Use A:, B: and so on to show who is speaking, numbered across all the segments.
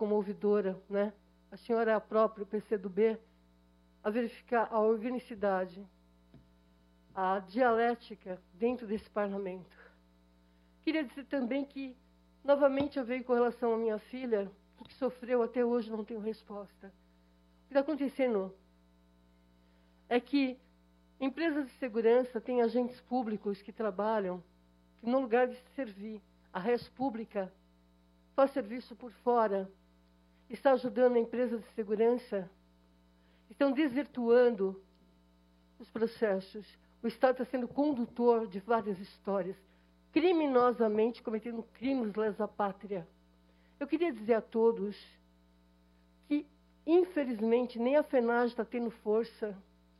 A: como ouvidora, né? A senhora é a própria PCdoB, a verificar a organicidade, a dialética dentro desse parlamento. Queria dizer também que, novamente, eu vejo com relação à minha filha, o que sofreu até hoje não tenho resposta. O que está acontecendo é que empresas de segurança têm agentes públicos que trabalham, que no lugar de servir a res pública, faz serviço por fora, está ajudando a empresa de segurança, estão desvirtuando os processos. O Estado está sendo condutor de várias histórias, criminosamente cometendo crimes lesa pátria. Eu queria dizer a todos que, infelizmente, nem a FENAGE está tendo força,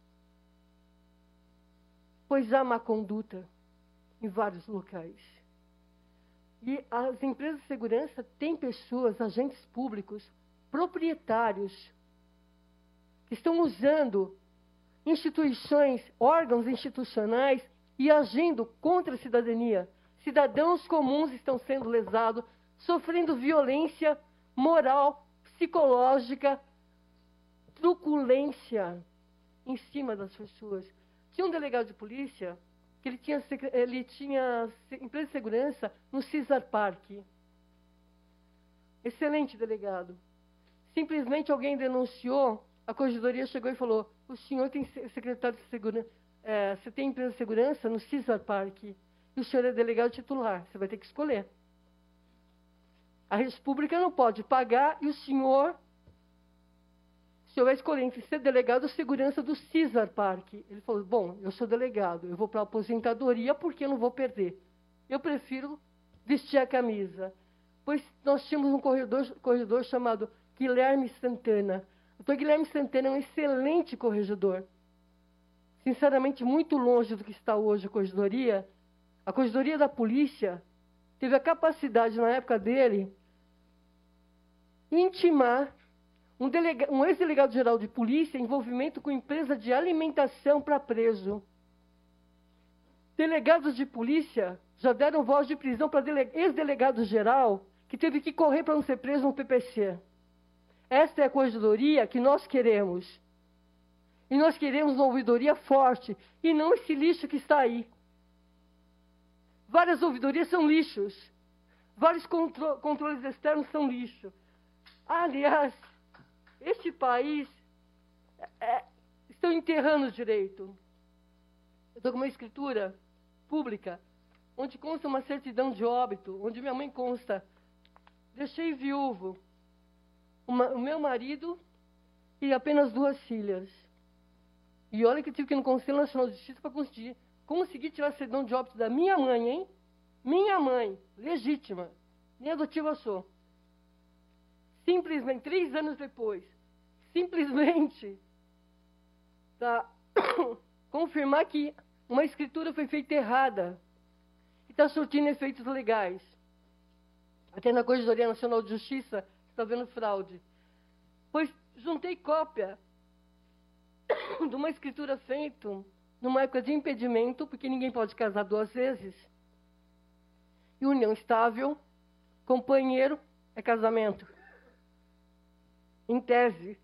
A: pois há má conduta em vários locais. E as empresas de segurança têm pessoas, agentes públicos, proprietários, que estão usando instituições, órgãos institucionais e agindo contra a cidadania. Cidadãos comuns estão sendo lesados, sofrendo violência moral, psicológica, truculência em cima das pessoas. Tinha um delegado de polícia que ele tinha empresa de segurança no Cesar Park. Excelente delegado. Simplesmente alguém denunciou, a corregedoria chegou e falou: o senhor tem secretário de segurança, você tem empresa de segurança no Cesar Park, e o senhor é delegado titular, você vai ter que escolher. A República não pode pagar e o senhor vai escolher entre ser delegado ou segurança do Cesar Park. Ele falou: bom, eu sou delegado, eu vou para a aposentadoria porque eu não vou perder. Eu prefiro vestir a camisa. Pois nós tínhamos um corregedor chamado Guilherme Santana. O doutor Guilherme Santana é um excelente corregedor. Sinceramente, muito longe do que está hoje a corregedoria. A corregedoria da polícia teve a capacidade, na época dele, intimar um ex-delegado-geral de polícia em envolvimento com empresa de alimentação para preso. Delegados de polícia já deram voz de prisão para ex-delegado-geral que teve que correr para não ser preso no PPC. Esta é a corregedoria que nós queremos. E nós queremos uma ouvidoria forte, e não esse lixo que está aí. Várias ouvidorias são lixos. Vários controles externos são lixo. Aliás, este país estão enterrando o direito. Eu estou com uma escritura pública, onde consta uma certidão de óbito, onde minha mãe consta: deixei viúvo o meu marido e apenas 2 filhas. E olha que eu tive que ir no Conselho Nacional de Justiça para conseguir tirar a certidão de óbito da minha mãe, hein? Minha mãe, legítima, nem adotiva sou. Simplesmente, 3 anos depois, simplesmente, para confirmar que uma escritura foi feita errada e está surtindo efeitos legais. Até na Corregedoria Nacional de Justiça está havendo fraude. Pois juntei cópia de uma escritura feita numa época de impedimento, porque ninguém pode casar 2 vezes. E união estável, companheiro, é casamento. Em tese.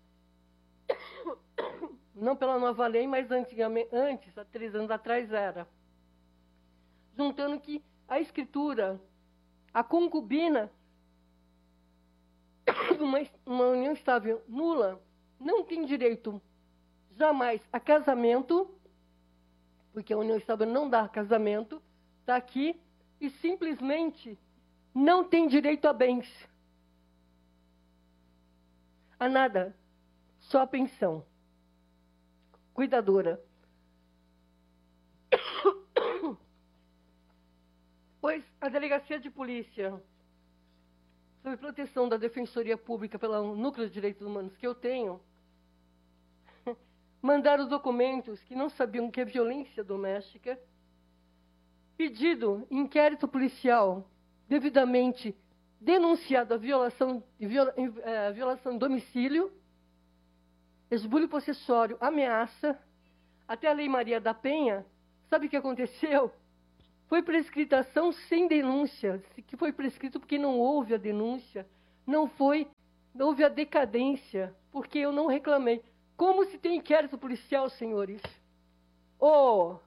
A: Não pela nova lei, mas antes, há 3 anos atrás, era. Juntando que a escritura, a concubina, uma união estável nula, não tem direito jamais a casamento, porque a união estável não dá casamento, está aqui, e simplesmente não tem direito a bens. A nada, só a pensão. Cuidadora. Pois a Delegacia de Polícia, sob proteção da Defensoria Pública pelo Núcleo de Direitos Humanos que eu tenho, mandaram documentos que não sabiam o que é violência doméstica, pedido inquérito policial devidamente denunciado a violação de domicílio, esbulho possessório, ameaça, até a Lei Maria da Penha. Sabe o que aconteceu? Foi prescrita ação sem denúncia, que foi prescrito porque não houve a denúncia. não houve a decadência, porque eu não reclamei. Como se tem inquérito policial, senhores? Oh!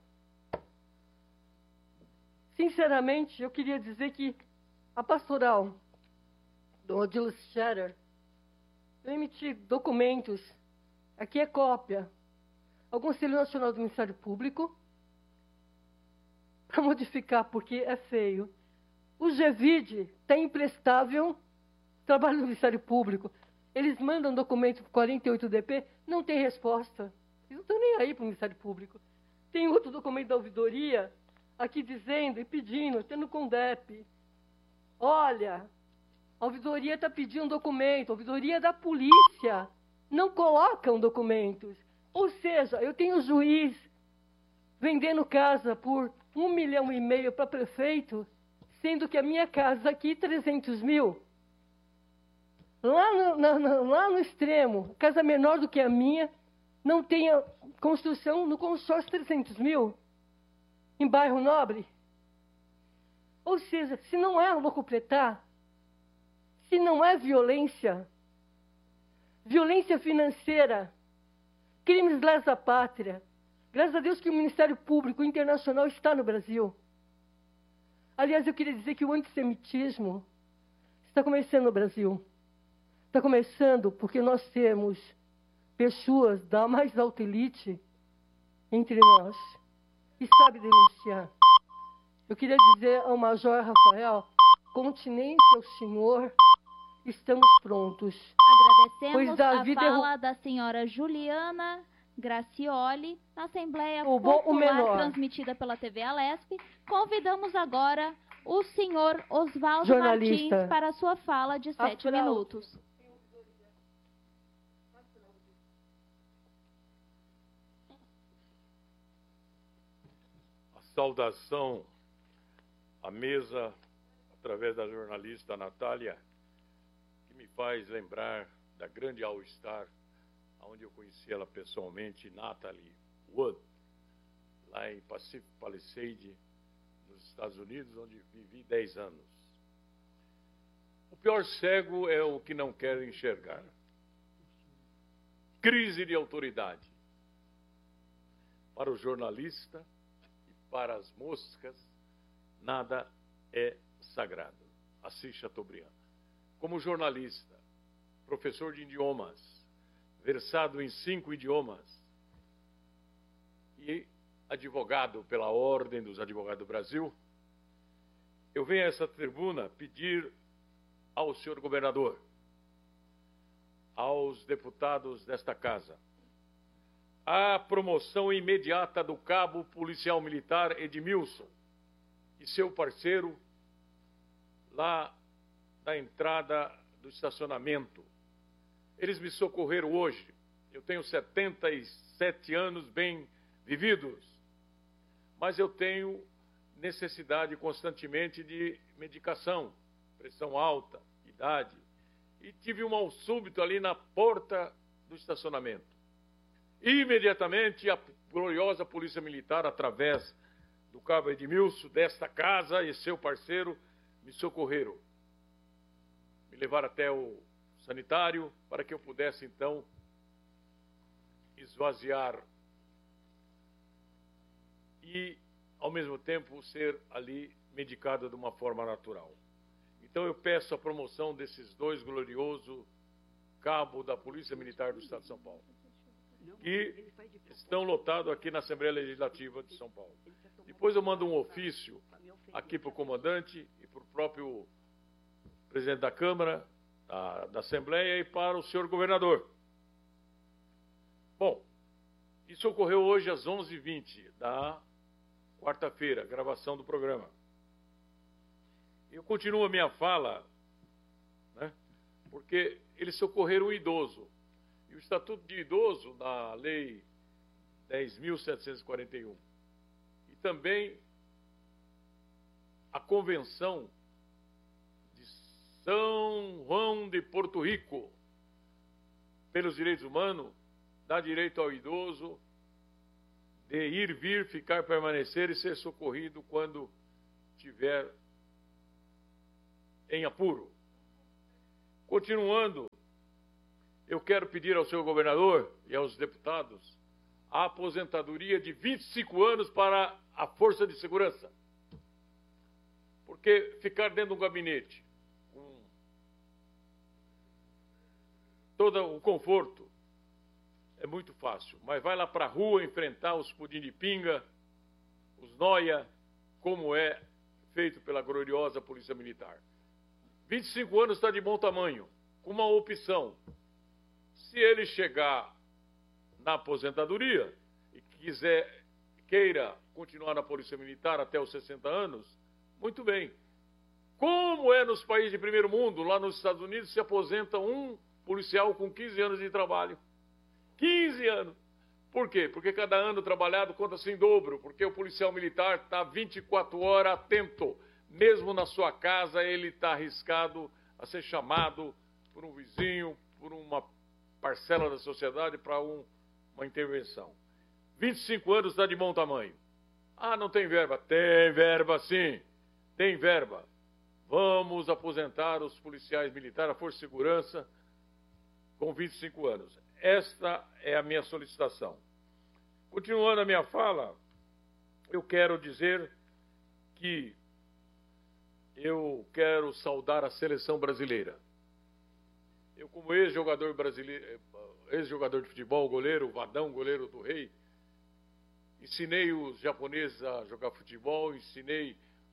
A: Sinceramente, eu queria dizer que a pastoral do Odilo Scherer, eu emiti documentos, aqui é cópia, ao Conselho Nacional do Ministério Público, para modificar, porque é feio. O GVID está imprestável, trabalho do Ministério Público. Eles mandam documento para 48DP, não tem resposta. Eles não estão nem aí para o Ministério Público. Tem outro documento da ouvidoria, aqui dizendo e pedindo, tendo CONDEP. Olha, a ouvidoria está pedindo um documento, a ouvidoria da polícia não colocam documentos. Ou seja, eu tenho juiz vendendo casa por 1,5 milhão para prefeito, sendo que a minha casa aqui, 300 mil. Lá no extremo, casa menor do que a minha, não tem a construção no consórcio 300 mil, em bairro nobre. Ou seja, se não é locupletar, se não é violência financeira, crimes lesa pátria, graças a Deus que o Ministério Público Internacional está no Brasil. Aliás, eu queria dizer que o antissemitismo está começando no Brasil. Está começando porque nós temos pessoas da mais alta elite entre nós e sabe denunciar. Eu queria dizer ao Major Rafael, continência ao senhor, estamos prontos.
B: Agradecemos a fala da senhora Juliana Gracioli, na Assembleia Popular transmitida pela TV Alesp. Convidamos agora o senhor Oswaldo Martins para a sua fala de 7 minutos.
C: A saudação à mesa, através da jornalista Natália, que me faz lembrar da grande All-Star, onde eu conheci ela pessoalmente, Natalie Wood, lá em Pacific Palisades, nos Estados Unidos, onde vivi 10 anos. O pior cego é o que não quer enxergar. Crise de autoridade. Para o jornalista e para as moscas, nada é sagrado. Assis Chateaubriand. Como jornalista, professor de idiomas, versado em 5 idiomas e advogado pela Ordem dos Advogados do Brasil, eu venho a essa tribuna pedir ao senhor governador, aos deputados desta casa, a promoção imediata do cabo policial militar Edmilson e seu parceiro lá da entrada do estacionamento. Eles me socorreram hoje. Eu tenho 77 anos bem vividos, mas eu tenho necessidade constantemente de medicação, pressão alta, idade, e tive um mal súbito ali na porta do estacionamento. Imediatamente a gloriosa Polícia Militar, através do cabo Edmilson, desta casa e seu parceiro, me socorreram. Me levaram até o sanitário para que eu pudesse, então, esvaziar e, ao mesmo tempo, ser ali medicado de uma forma natural. Então, eu peço a promoção desses dois gloriosos cabos da Polícia Militar do Estado de São Paulo, que estão lotados aqui na Assembleia Legislativa de São Paulo. Depois eu mando um ofício aqui para o comandante e para o próprio presidente da Câmara, da Assembleia, e para o senhor governador. Bom, isso ocorreu hoje às 11h20 da quarta-feira, gravação do programa. Eu continuo a minha fala, né, porque eles socorreram um idoso. E o Estatuto de Idoso, na Lei 10.741, e também a Convenção de São Juan de Porto Rico, pelos direitos humanos, dá direito ao idoso de ir, vir, ficar, permanecer e ser socorrido quando tiver em apuro. Continuando, eu quero pedir ao senhor governador e aos deputados a aposentadoria de 25 anos para a Força de Segurança. Porque ficar dentro de um gabinete com todo o conforto é muito fácil. Mas vai lá para a rua enfrentar os pudim de pinga, os noia, como é feito pela gloriosa Polícia Militar. 25 anos está de bom tamanho, com uma opção. Se ele chegar na aposentadoria e queira continuar na Polícia Militar até os 60 anos, muito bem. Como é nos países de primeiro mundo, lá nos Estados Unidos se aposenta um policial com 15 anos de trabalho. 15 anos. Por quê? Porque cada ano trabalhado conta-se em dobro, porque o policial militar está 24 horas atento. Mesmo na sua casa, ele está arriscado a ser chamado por um vizinho, por uma parcela da sociedade para uma intervenção. 25 anos está de bom tamanho. Ah, não tem verba? Tem verba sim, tem verba. Vamos aposentar os policiais militares, a Força de Segurança, com 25 anos. Esta é a minha solicitação. Continuando a minha fala, eu quero dizer que eu quero saudar a seleção brasileira. Eu, como ex-jogador brasileiro, ex-jogador de futebol, goleiro, Vadão, goleiro do Rei, ensinei os japoneses a jogar futebol, ensinei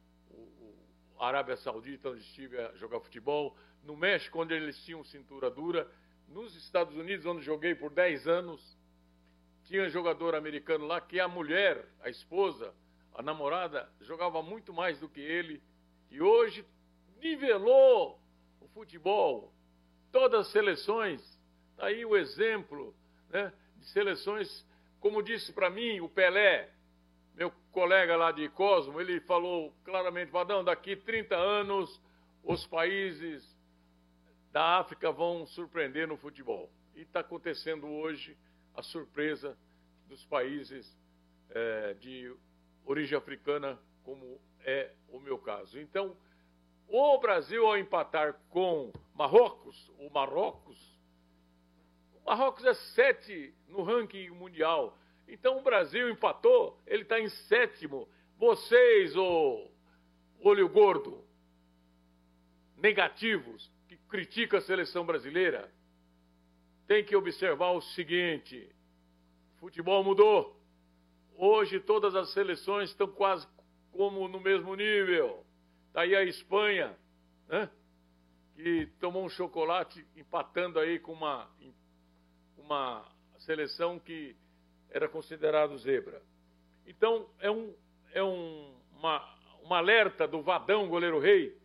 C: a Arábia Saudita, onde estive a jogar futebol, no México, onde eles tinham cintura dura, nos Estados Unidos, onde joguei por 10 anos, tinha jogador americano lá que a mulher, a esposa, a namorada, jogava muito mais do que ele, e hoje nivelou o futebol. Todas as seleções, está aí o exemplo, né, de seleções, como disse para mim o Pelé, meu colega lá de Cosmo, ele falou claramente, Vadão, daqui 30 anos os países da África vão surpreender no futebol. E está acontecendo hoje a surpresa dos países de origem africana, como é o meu caso. Então, o Brasil, ao empatar com Marrocos é 7 no ranking mundial. Então, o Brasil empatou, ele está em 7º. Vocês, ô olho gordo, negativos, que criticam a seleção brasileira, tem que observar o seguinte: o futebol mudou. Hoje, todas as seleções estão quase como no mesmo nível. Está aí a Espanha, né, que tomou um chocolate empatando aí com uma seleção que era considerado zebra. Então, é um alerta do Vadão, goleiro Rei,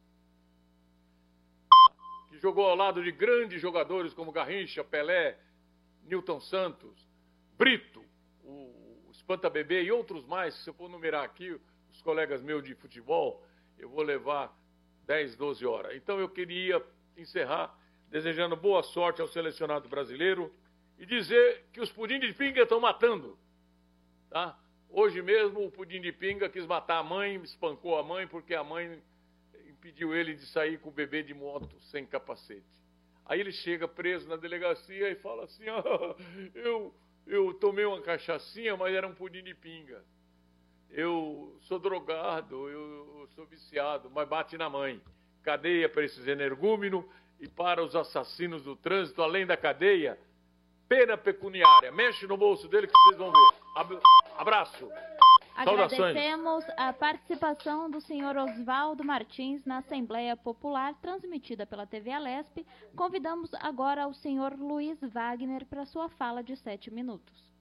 C: que jogou ao lado de grandes jogadores como Garrincha, Pelé, Nilton Santos, Brito, o Espanta Bebê e outros mais. Se eu for numerar aqui, os colegas meus de futebol, eu vou levar 10, 12 horas. Então eu queria encerrar desejando boa sorte ao selecionado brasileiro e dizer que os pudim de pinga estão matando. Tá? Hoje mesmo o pudim de pinga quis matar a mãe, espancou a mãe porque a mãe impediu ele de sair com o bebê de moto sem capacete. Aí ele chega preso na delegacia e fala assim, eu tomei uma cachaçinha, mas era um pudim de pinga. Eu sou drogado, eu sou viciado, mas bate na mãe. Cadeia para esses energúmenos e para os assassinos do trânsito, além da cadeia, pena pecuniária. Mexe no bolso dele que vocês vão ver. Abraço.
B: Agradecemos a participação do senhor Oswaldo Martins na Assembleia Popular, transmitida pela TV Alesp. Convidamos agora o senhor Luiz Wagner para sua fala de 7 minutos.